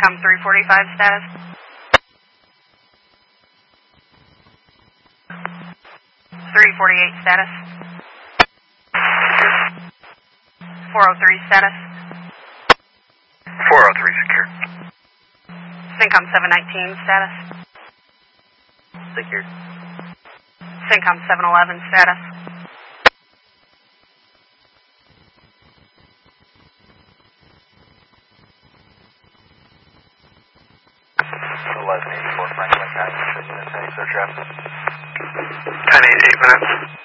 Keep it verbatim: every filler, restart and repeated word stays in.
CENTCOM three forty-five status. three forty-eight status. four oh three status. four oh three secure. CENTCOM seven nineteen status. Secure. CENTCOM seven eleven status. eleven eighty-four Franklin County, Michigan, search traffic. ten eight, eight minutes.